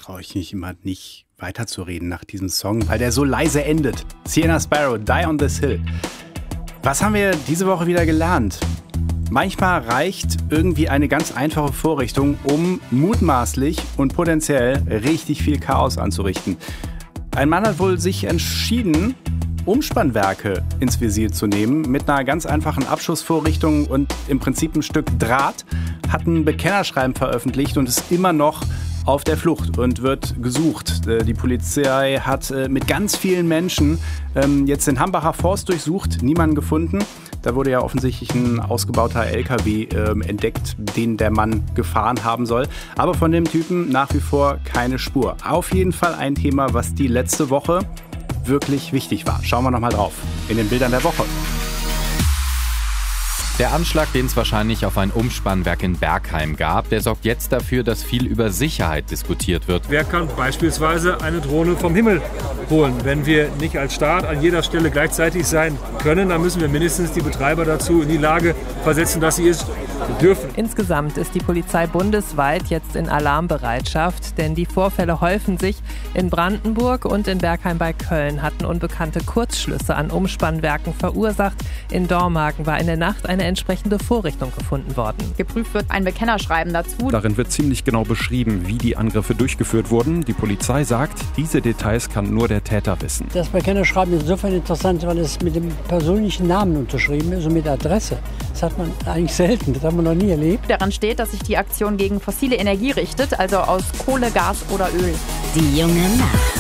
traue ich mich immer nicht weiterzureden nach diesem Song, weil der so leise endet. Sienna Sparrow, Die on This Hill. Was haben wir diese Woche wieder gelernt? Manchmal reicht irgendwie eine ganz einfache Vorrichtung, um mutmaßlich und potenziell richtig viel Chaos anzurichten. Ein Mann hat wohl sich entschieden, Umspannwerke ins Visier zu nehmen, mit einer ganz einfachen Abschussvorrichtung und im Prinzip ein Stück Draht, hat ein Bekennerschreiben veröffentlicht und ist immer noch auf der Flucht und wird gesucht. Die Polizei hat mit ganz vielen Menschen jetzt den Hambacher Forst durchsucht, niemanden gefunden. Da wurde ja offensichtlich ein ausgebauter LKW entdeckt, den der Mann gefahren haben soll. Aber von dem Typen nach wie vor keine Spur. Auf jeden Fall ein Thema, was die letzte Woche wirklich wichtig war. Schauen wir nochmal drauf in den Bildern der Woche. Der Anschlag, den es wahrscheinlich auf ein Umspannwerk in Bergheim gab, der sorgt jetzt dafür, dass viel über Sicherheit diskutiert wird. Wer kann beispielsweise eine Drohne vom Himmel holen? Wenn wir nicht als Staat an jeder Stelle gleichzeitig sein können, dann müssen wir mindestens die Betreiber dazu in die Lage versetzen, dass sie es dürfen. Insgesamt ist die Polizei bundesweit jetzt in Alarmbereitschaft, denn die Vorfälle häufen sich. In Brandenburg und in Bergheim bei Köln hatten Unbekannte Kurzschlüsse an Umspannwerken verursacht. In Dormagen war in der Nacht eine entsprechende Vorrichtung gefunden worden. Geprüft wird ein Bekennerschreiben dazu. Darin wird ziemlich genau beschrieben, wie die Angriffe durchgeführt wurden. Die Polizei sagt, diese Details kann nur der Täter wissen. Das Bekennerschreiben ist insofern interessant, weil es mit dem persönlichen Namen unterschrieben ist und mit Adresse. Das hat man eigentlich selten, das haben wir noch nie erlebt. Daran steht, dass sich die Aktion gegen fossile Energie richtet, also aus Kohle, Gas oder Öl. Die junge Nacht.